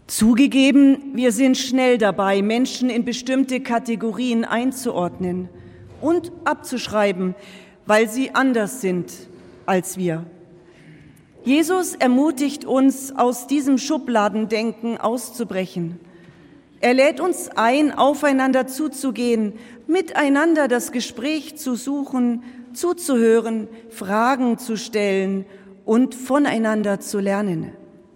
Zugegeben, wir sind schnell dabei, Menschen in bestimmte Kategorien einzuordnen und abzuschreiben, weil sie anders sind als wir. Jesus ermutigt uns, aus diesem Schubladendenken auszubrechen. Er lädt uns ein, aufeinander zuzugehen, miteinander das Gespräch zu suchen, zuzuhören, Fragen zu stellen und voneinander zu lernen.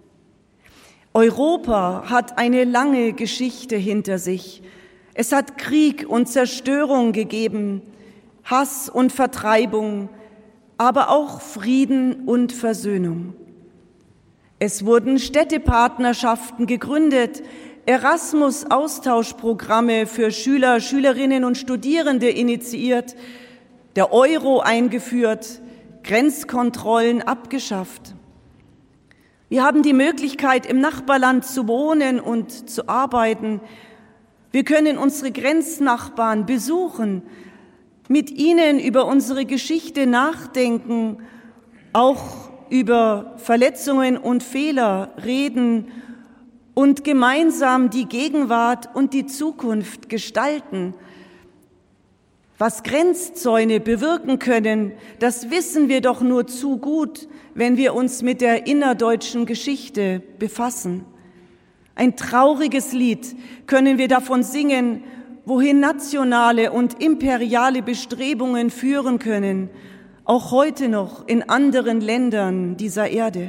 Europa hat eine lange Geschichte hinter sich. Es hat Krieg und Zerstörung gegeben, Hass und Vertreibung, aber auch Frieden und Versöhnung. Es wurden Städtepartnerschaften gegründet, Erasmus-Austauschprogramme für Schüler, Schülerinnen und Studierende initiiert, der Euro eingeführt, Grenzkontrollen abgeschafft. Wir haben die Möglichkeit, im Nachbarland zu wohnen und zu arbeiten. Wir können unsere Grenznachbarn besuchen, mit ihnen über unsere Geschichte nachdenken, auch über Verletzungen und Fehler reden und gemeinsam die Gegenwart und die Zukunft gestalten. Was Grenzzäune bewirken können, das wissen wir doch nur zu gut, wenn wir uns mit der innerdeutschen Geschichte befassen. Ein trauriges Lied können wir davon singen, wohin nationale und imperiale Bestrebungen führen können, auch heute noch in anderen Ländern dieser Erde.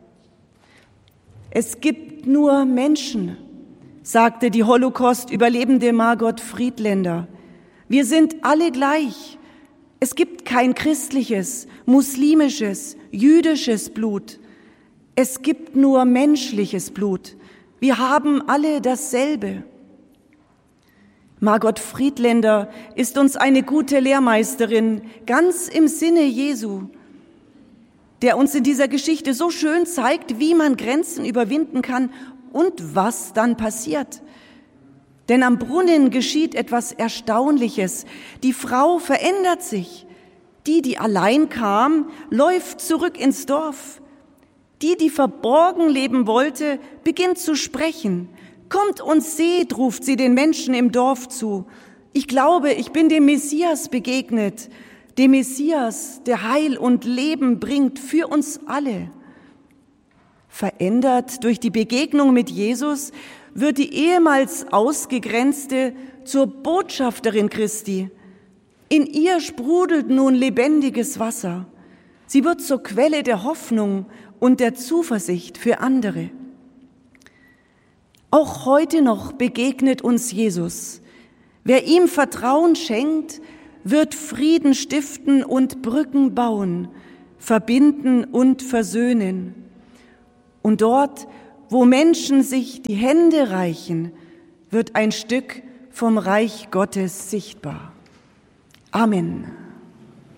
Es gibt nur Menschen, sagte die Holocaust-Überlebende Margot Friedländer. Wir sind alle gleich. Es gibt kein christliches, muslimisches, jüdisches Blut. Es gibt nur menschliches Blut. Wir haben alle dasselbe. Margot Friedländer ist uns eine gute Lehrmeisterin, ganz im Sinne Jesu, der uns in dieser Geschichte so schön zeigt, wie man Grenzen überwinden kann und was dann passiert. Denn am Brunnen geschieht etwas Erstaunliches. Die Frau verändert sich. Die allein kam, läuft zurück ins Dorf. Die verborgen leben wollte, beginnt zu sprechen. Kommt und seht, ruft sie den Menschen im Dorf zu. Ich glaube, ich bin dem Messias begegnet. Dem Messias, der Heil und Leben bringt für uns alle. Verändert durch die Begegnung mit Jesus wird die ehemals Ausgegrenzte zur Botschafterin Christi. In ihr sprudelt nun lebendiges Wasser. Sie wird zur Quelle der Hoffnung und der Zuversicht für andere. Auch heute noch begegnet uns Jesus. Wer ihm Vertrauen schenkt, wird Frieden stiften und Brücken bauen, verbinden und versöhnen. Und dort, wo Menschen sich die Hände reichen, wird ein Stück vom Reich Gottes sichtbar. Amen.